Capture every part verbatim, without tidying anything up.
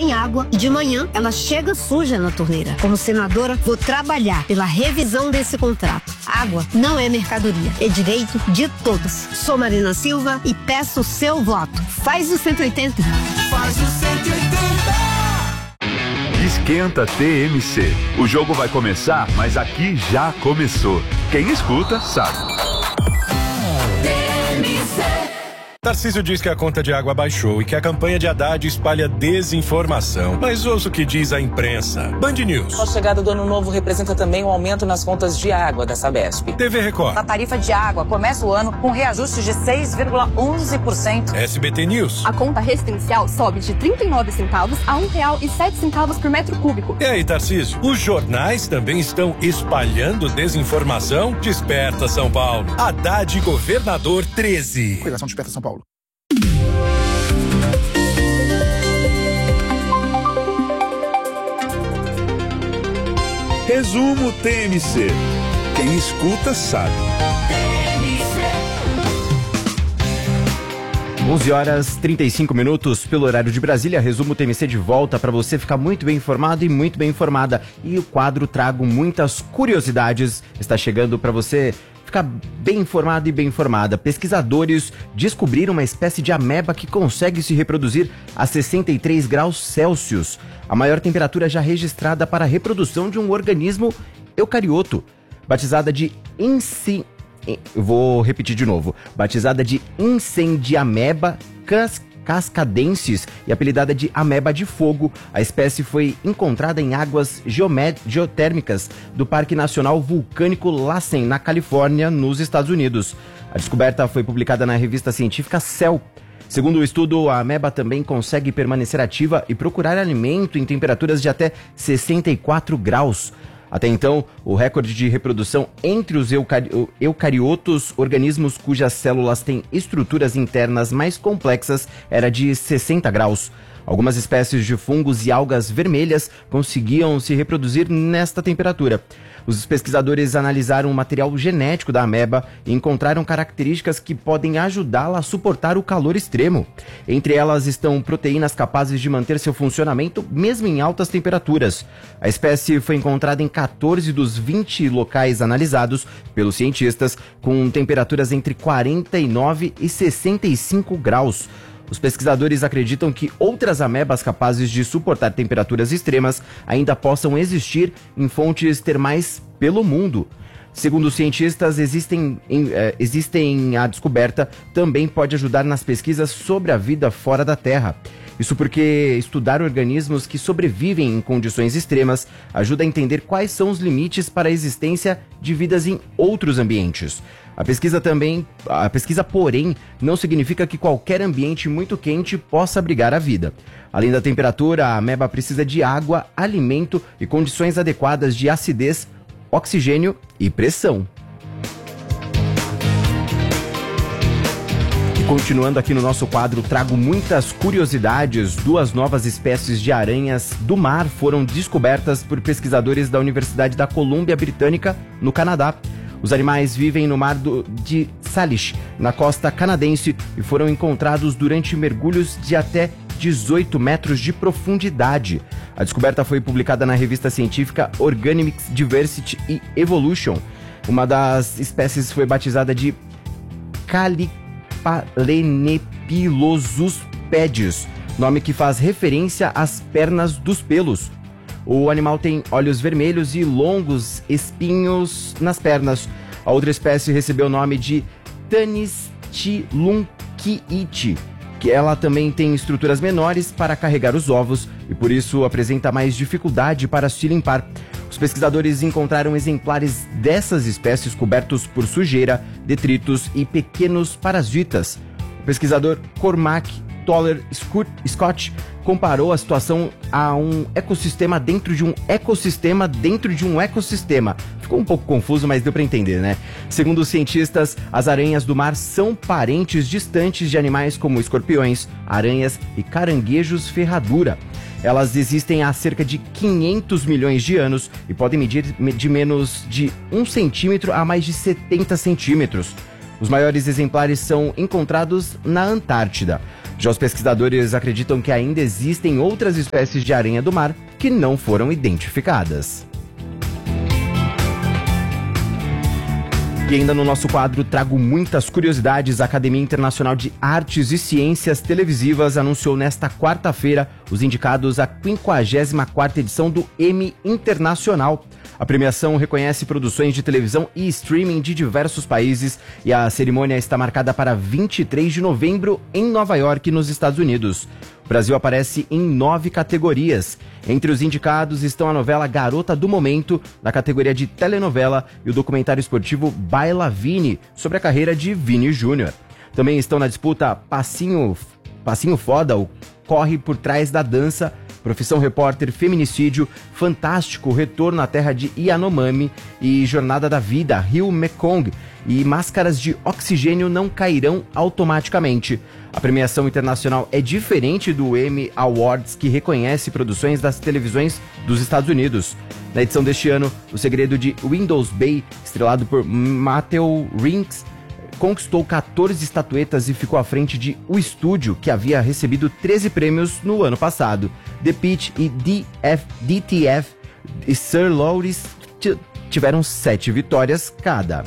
sem água e de manhã ela chega suja na torneira. Como senadora, vou trabalhar pela revisão desse contrato. Água não é mercadoria, é direito de todos. Sou Marina Silva e peço o seu voto. Faz o cento e oitenta. Faz o cento e oitenta. Esquenta T M C. O jogo vai começar, mas aqui já começou. Quem escuta, sabe. T M C. Tarcísio diz que a conta de água baixou e que a campanha de Haddad espalha desinformação. Mas ouça o que diz a imprensa. Band News. A chegada do ano novo representa também um aumento nas contas de água da Sabesp. T V Record. A tarifa de água começa o ano com reajuste de seis vírgula onze por cento. S B T News. A conta residencial sobe de trinta e nove centavos a um real e sete centavos por metro cúbico. E aí, Tarcísio? Os jornais também estão espalhando desinformação? Desperta, São Paulo. Haddad Governador treze. Redação Desperta, São Paulo. Resumo T M C. Quem escuta, sabe. onze horas e trinta e cinco minutos pelo horário de Brasília. Resumo T M C de volta para você ficar muito bem informado e muito bem informada. E o quadro Trago Muitas Curiosidades está chegando para você ficar bem informado e bem informada. Pesquisadores descobriram uma espécie de ameba que consegue se reproduzir a sessenta e três graus Celsius, a maior temperatura já registrada para a reprodução de um organismo eucarioto, batizada de inci... Eu vou repetir de novo. Batizada de Incendiameba cas... cascadensis e apelidada de ameba de fogo, a espécie foi encontrada em águas geomé... geotérmicas do Parque Nacional Vulcânico Lassen, na Califórnia, nos Estados Unidos. A descoberta foi publicada na revista científica Cell. Segundo o estudo, a ameba também consegue permanecer ativa e procurar alimento em temperaturas de até sessenta e quatro graus. Até então, o recorde de reprodução entre os eucari- eucariotos, organismos cujas células têm estruturas internas mais complexas, era de sessenta graus. Algumas espécies de fungos e algas vermelhas conseguiam se reproduzir nesta temperatura. Os pesquisadores analisaram o material genético da ameba e encontraram características que podem ajudá-la a suportar o calor extremo. Entre elas estão proteínas capazes de manter seu funcionamento mesmo em altas temperaturas. A espécie foi encontrada em quatorze dos vinte locais analisados pelos cientistas, com temperaturas entre quarenta e nove e sessenta e cinco graus. Os pesquisadores acreditam que outras amebas capazes de suportar temperaturas extremas ainda possam existir em fontes termais pelo mundo. Segundo os cientistas, existem, em, eh, existem a descoberta também pode ajudar nas pesquisas sobre a vida fora da Terra. Isso porque estudar organismos que sobrevivem em condições extremas ajuda a entender quais são os limites para a existência de vidas em outros ambientes. A pesquisa também, a pesquisa, porém, não significa que qualquer ambiente muito quente possa abrigar a vida. Além da temperatura, a ameba precisa de água, alimento e condições adequadas de acidez, oxigênio e pressão. E continuando aqui no nosso quadro, trago muitas curiosidades. Duas novas espécies de aranhas do mar foram descobertas por pesquisadores da Universidade da Colômbia Britânica, no Canadá. Os animais vivem no mar do, de Salish, na costa canadense, e foram encontrados durante mergulhos de até dezoito metros de profundidade. A descoberta foi publicada na revista científica Organics Diversity e Evolution. Uma das espécies foi batizada de Calipalenepilus pedis, nome que faz referência às pernas dos pelos. O animal tem olhos vermelhos e longos espinhos nas pernas. A outra espécie recebeu o nome de Tanistilunquiite, que ela também tem estruturas menores para carregar os ovos e por isso apresenta mais dificuldade para se limpar. Os pesquisadores encontraram exemplares dessas espécies cobertos por sujeira, detritos e pequenos parasitas. O pesquisador Cormac Toller Scott comparou a situação a um ecossistema dentro de um ecossistema dentro de um ecossistema. Ficou um pouco confuso, mas deu para entender, né? Segundo os cientistas, as aranhas do mar são parentes distantes de animais como escorpiões, aranhas e caranguejos ferradura. Elas existem há cerca de quinhentos milhões de anos e podem medir de menos de um centímetro a mais de setenta centímetros. Os maiores exemplares são encontrados na Antártida. Já os pesquisadores acreditam que ainda existem outras espécies de aranha do mar que não foram identificadas. E ainda no nosso quadro trago muitas curiosidades. A Academia Internacional de Artes e Ciências Televisivas anunciou nesta quarta-feira os indicados à quinquagésima quarta edição do Emmy Internacional. A premiação reconhece produções de televisão e streaming de diversos países e a cerimônia está marcada para vinte e três de novembro em Nova York, nos Estados Unidos. O Brasil aparece em nove categorias. Entre os indicados estão a novela Garota do Momento, na categoria de telenovela, e o documentário esportivo Baila Vini, sobre a carreira de Vini Júnior. Também estão na disputa Passinho, Passinho Foda, o Corre por Trás da Dança, Profissão Repórter, Feminicídio, Fantástico, Retorno à Terra de Yanomami e Jornada da Vida, Rio Mekong, e Máscaras de Oxigênio Não Cairão Automaticamente. A premiação internacional é diferente do Emmy Awards, que reconhece produções das televisões dos Estados Unidos. Na edição deste ano, O Segredo de Windows Bay, estrelado por Matthew Rhys, conquistou catorze estatuetas e ficou à frente de O Estúdio, que havia recebido treze prêmios no ano passado. The Pitch e D F, D T F e Sir Lawrence tiveram sete vitórias cada.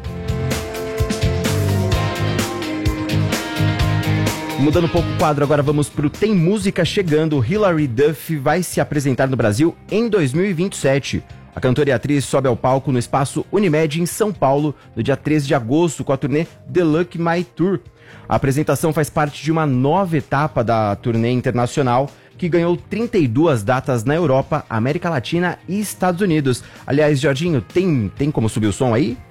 Mudando um pouco o quadro, agora vamos pro Tem Música Chegando. Hilary Duff vai se apresentar no Brasil em dois mil e vinte e sete. A cantora e atriz sobe ao palco no Espaço Unimed em São Paulo no dia treze de agosto com a turnê The Luck My Tour. A apresentação faz parte de uma nova etapa da turnê internacional que ganhou trinta e duas datas na Europa, América Latina e Estados Unidos. Aliás, Jorginho, tem, tem como subir o som aí?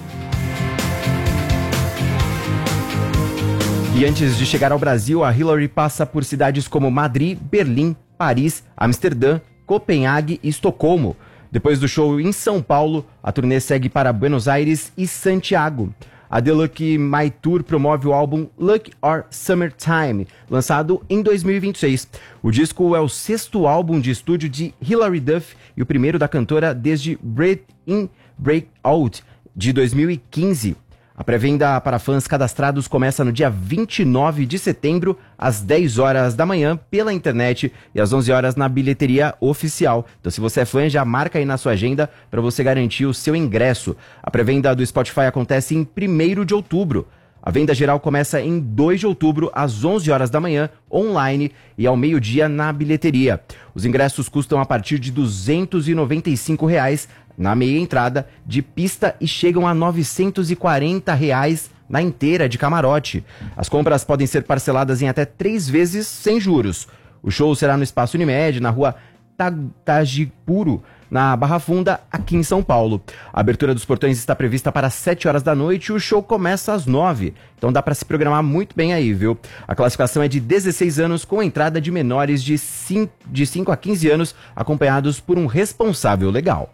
E antes de chegar ao Brasil, a Hilary passa por cidades como Madrid, Berlim, Paris, Amsterdã, Copenhague e Estocolmo. Depois do show em São Paulo, a turnê segue para Buenos Aires e Santiago. A The Luck My Tour promove o álbum Luck or Summertime, lançado em dois mil e vinte e seis. O disco é o sexto álbum de estúdio de Hilary Duff e o primeiro da cantora desde Break In, Break Out, de dois mil e quinze. A pré-venda para fãs cadastrados começa no dia vinte e nove de setembro, às dez horas da manhã, pela internet e às onze horas na bilheteria oficial. Então, se você é fã, já marca aí na sua agenda para você garantir o seu ingresso. A pré-venda do Spotify acontece em primeiro de outubro. A venda geral começa em dois de outubro, às onze horas da manhã, online e ao meio-dia na bilheteria. Os ingressos custam a partir de duzentos e noventa e cinco reais na meia entrada de pista e chegam a novecentos e quarenta reais na inteira de camarote. As compras podem ser parceladas em até três vezes sem juros. O show será no Espaço Unimed, na rua Tajipuro, na Barra Funda, aqui em São Paulo. A abertura dos portões está prevista para sete horas da noite e o show começa às nove. Então dá para se programar muito bem aí, viu? A classificação é de dezesseis anos, com entrada de menores de cinco a quinze anos, acompanhados por um responsável legal.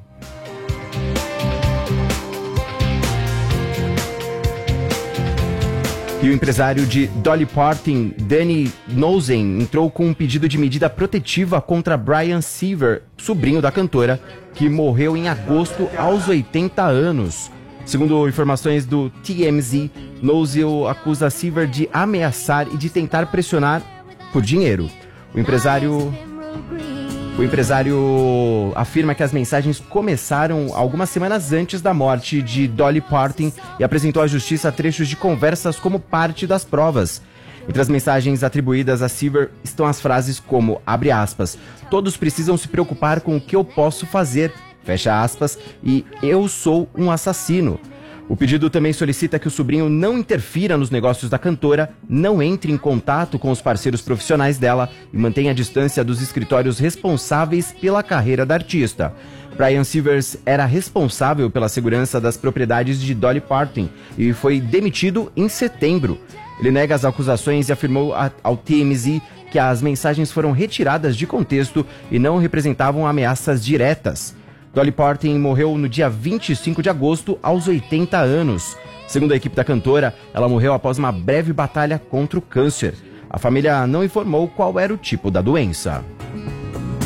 E o empresário de Dolly Parton, Danny Nosen, entrou com um pedido de medida protetiva contra Brian Seaver, sobrinho da cantora, que morreu em agosto aos oitenta anos. Segundo informações do T M Z, Nosen acusa Seaver de ameaçar e de tentar pressionar por dinheiro. O empresário... O empresário afirma que as mensagens começaram algumas semanas antes da morte de Dolly Parton e apresentou à justiça trechos de conversas como parte das provas. Entre as mensagens atribuídas a Seaver estão as frases como, abre aspas, todos precisam se preocupar com o que eu posso fazer, fecha aspas, e eu sou um assassino. O pedido também solicita que o sobrinho não interfira nos negócios da cantora, não entre em contato com os parceiros profissionais dela e mantenha a distância dos escritórios responsáveis pela carreira da artista. Brian Seaver era responsável pela segurança das propriedades de Dolly Parton e foi demitido em setembro. Ele nega as acusações e afirmou ao T M Z que as mensagens foram retiradas de contexto e não representavam ameaças diretas. Dolly Parton morreu no dia vinte e cinco de agosto, aos oitenta anos. Segundo a equipe da cantora, ela morreu após uma breve batalha contra o câncer. A família não informou qual era o tipo da doença.